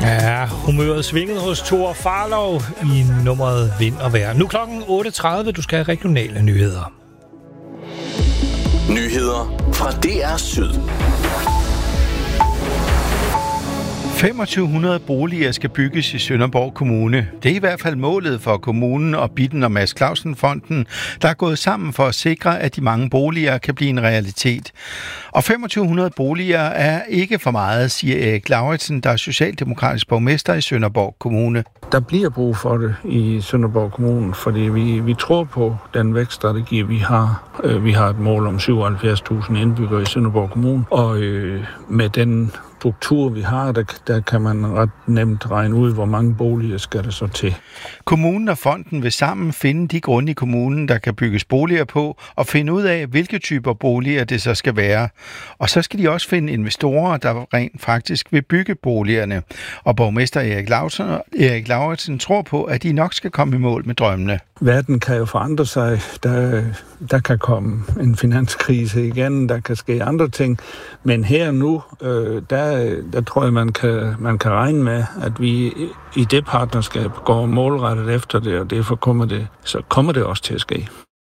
Ja, humøret svingede hos Thor Farlov i nummeret Vind og Vejr. Nu klokken 8.30, du skal have regionale nyheder. Nyheder fra DR Syd. 2500 boliger skal bygges i Sønderborg Kommune. Det er i hvert fald målet for kommunen og Bitten og Mads Clausen-fonden, der er gået sammen for at sikre, at de mange boliger kan blive en realitet. Og 2500 boliger er ikke for meget, siger Erik Lauritsen, der er socialdemokratisk borgmester i Sønderborg Kommune. Der bliver brug for det i Sønderborg Kommune, fordi vi tror på den vækststrategi, vi har. Vi har et mål om 77.000 indbyggere i Sønderborg Kommune, og med den struktur, vi har, der kan man ret nemt regne ud, hvor mange boliger skal der så til. Kommunen og fonden vil sammen finde de grunde i kommunen, der kan bygges boliger på, og finde ud af, hvilke typer boliger det så skal være. Og så skal de også finde investorer, der rent faktisk vil bygge boligerne. Og borgmester Erik Lauritsen tror på, at de nok skal komme i mål med drømmene. Verden kan jo forandre sig. Der kan komme en finanskrise igen, der kan ske andre ting. Men her nu, der tror jeg, man kan regne med, at vi i det partnerskab går målrettet efter det, og derfor kommer det også til at ske.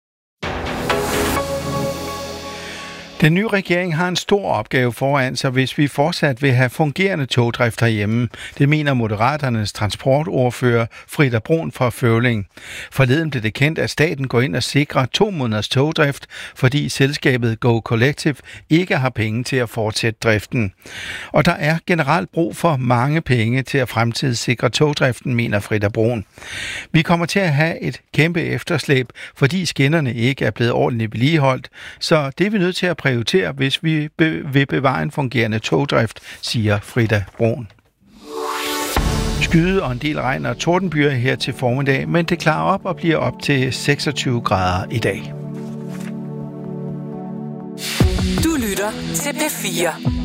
Den nye regering har en stor opgave foran sig, hvis vi fortsat vil have fungerende togdrift herhjemme. Det mener Moderaternes transportordfører Frida Brun fra Føvling. Forleden blev det kendt, at staten går ind og sikrer 2 måneders togdrift, fordi selskabet Go Collective ikke har penge til at fortsætte driften. Og der er generelt brug for mange penge til at fremtidssikre togdriften, mener Frida Brun. Vi kommer til at have et kæmpe efterslæb, fordi skinnerne ikke er blevet ordentligt vedligeholdt, så det er vi nødt til at prioritere, hvis vi vil bevare en fungerende togdrift, siger Frida Brun. Skyde og en del regn og tordenbyer her til formiddag, men det klarer op og bliver op til 26 grader i dag. Du lytter til P4.